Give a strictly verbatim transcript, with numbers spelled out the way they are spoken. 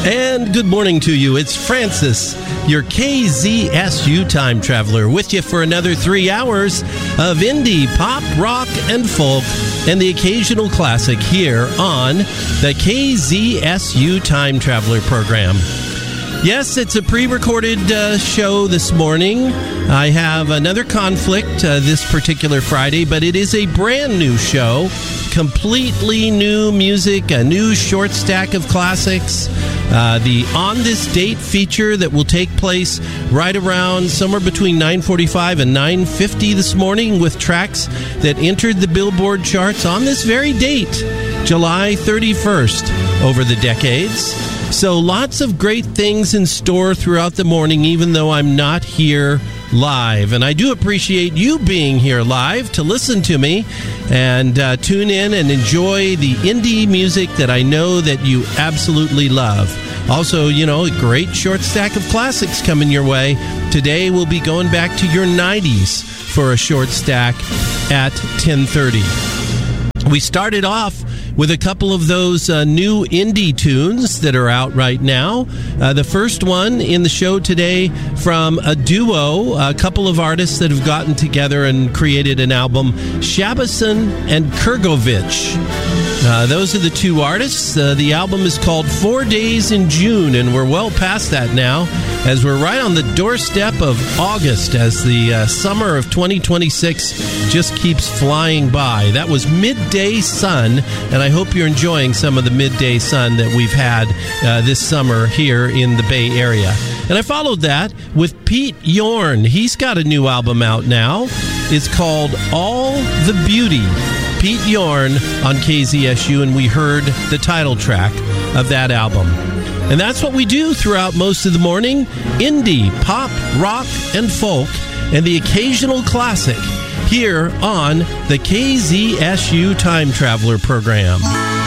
And good morning to you. It's Francis, your K Z S U time traveler, with you for another three hours of indie, pop, rock, and folk, and the occasional classic here on the K Z S U Time Traveler program. Yes, it's a pre-recorded uh, show this morning. I have another conflict uh, this particular Friday, but it is a brand new show. Completely new music, a new short stack of classics. Uh, the On This Date feature that will take place right around somewhere between nine forty-five and nine fifty this morning, with tracks that entered the Billboard charts on this very date, July thirty-first, over the decades. So lots of great things in store throughout the morning, even though I'm not here live. And I do appreciate you being here live to listen to me and uh, tune in and enjoy the indie music that I know that you absolutely love. Also, you know, a great short stack of classics coming your way. Today we'll be going back to your nineties for a short stack at ten thirty. We started off with a couple of those uh, new indie tunes that are out right now. Uh, the first one in the show today from a duo, a couple of artists that have gotten together and created an album, Shabason and Kurgovich. Uh, those are the two artists. Uh, the album is called Four Days in June, and we're well past that now, as we're right on the doorstep of August, as the uh, summer of twenty twenty-six just keeps flying by. That was Midday Sun, and I hope you're enjoying some of the midday sun that we've had uh, this summer here in the Bay Area. And I followed that with Pete Yorn. He's got a new album out now. It's called All the Beauty. Pete Yorn on K Z S U, and we heard the title track of that album. And that's what we do throughout most of the morning: indie, pop, rock, and folk, and the occasional classic here on the K Z S U Time Traveler program.